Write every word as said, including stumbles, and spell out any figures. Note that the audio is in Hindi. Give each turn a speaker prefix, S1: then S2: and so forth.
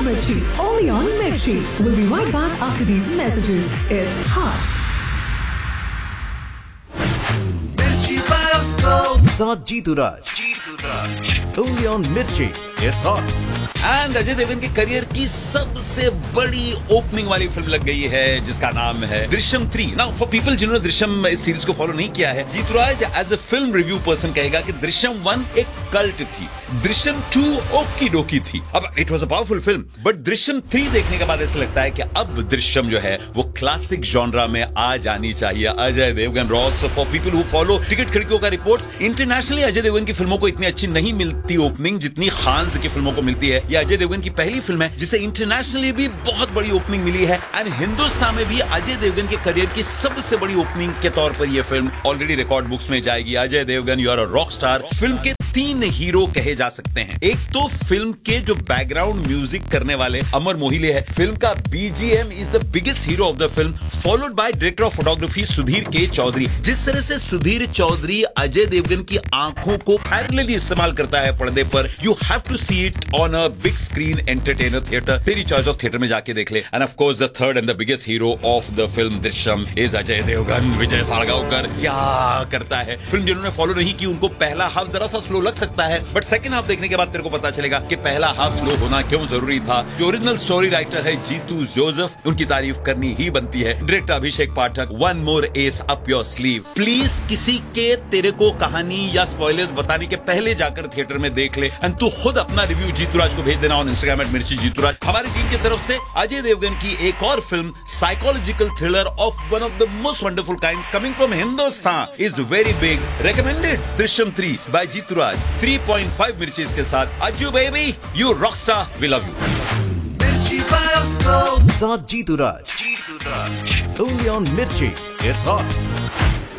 S1: Mirchi, only on Mirchi. We'll be right back after these messages. It's hot.
S2: साथ जीतू राज, जीतू राज, only on Mirchi. It's hot.
S3: And Ajay Devgan के करियर की सबसे बड़ी ओपनिंग वाली फिल्म लग गई है जिसका नाम है Drishyam three. Now for people जिन्होंने दृश्यम इस सीरीज को फॉलो नहीं किया है, जीतू राज as a film review person कहेगा कि दृश्यम वन एक कल्ट थी, दृश्यम टू ओकी डोकी थी। अब it was a powerful film, but Drishyam three देखने के बाद ऐसा लगता है कि अब दृश्यम जो है वो क्लासिक जॉनरा में आ जानी चाहिए। Ajay Devgan Rawls for people who follow ticket खिड़कियों का रिपोर्ट्स, इंटरनेशनली अजय देवगन की फिल्मों को इतनी अच्छी नहीं मिलती ओपनिंग जितनी खान की फिल्मों को मिलती है। यह अजय देवगन की पहली फिल्म है जिसे इंटरनेशनली भी बहुत बड़ी ओपनिंग मिली है, एंड हिंदुस्तान में भी अजय देवगन के करियर की सबसे बड़ी ओपनिंग के तौर पर यह फिल्म ऑलरेडी रिकॉर्ड बुक्स में जाएगी। Ajay Devgan you are a rock star. Film के तीन हीरो कहे जा सकते हैं। एक तो फिल्म के जो बैकग्राउंड म्यूजिक करने वाले अमर मोहिले है। फिल्म का BGM is the biggest hero of the film, followed by director of photography Sudhir के चौधरी। जिस तरह से सुधीर चौधरी अजय देवगन की आंखों को पैरेलली इस्तेमाल करता है पर्दे पर, you have to see it on a big screen entertainer theatre. तेरी चॉइस ऑफ थिएटर में जाके देख ले। End of course the third and the biggest hero of the film Drishyam is Ajay Devgan. विजय सालगांवकर क्या करता है। फिल्म जिन्होंने फॉलो नहीं की उनको पहला हाफ जरा सा स्लो लग सकता है, बट सेकंड हाफ देखने के बाद तेरे को पता चलेगा कि पहला हाफ स्लो होना क्यों जरूरी था। जो ओरिजिनल स्टोरी राइटर है जीतू जोसेफ, उनकी तारीफ करनी ही बनती है। Director Abhishek Pathak, one more S up your sleeve. Please किसी के तेरे को कहानी या स्पॉयलर्स बताने के पहले जाकर थिएटर में देख ले, एंड तू खुद अपना रिव्यू जीतू राज को भेज देना ऑन इंस्टाग्राम एट मिर्ची जीतू राज। हमारी टीम की तरफ से अजय देवगन की एक और film psychological thriller of one of the most wonderful kinds coming from Hindustan is very big, recommended Drishyam three by Jitu Raj. Three point five मिर्ची के साथ। Ajju baby you Rockstar, we love you.
S2: साथ जीतू राज, जीतू राज, only on Mirchi. It's hot.